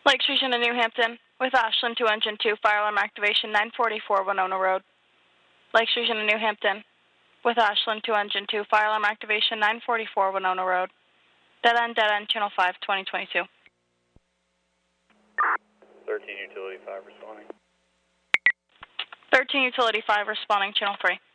Lake Station to New Hampton with Ashland 2 Engine 2, fire alarm activation 944 Winona Road. Lake Station to New Hampton with Ashland 2 Engine 2, fire alarm activation 944 Winona Road. Dead end, channel 5, 2022. 13 Utility 5 responding. 13 Utility 5 responding, channel 3.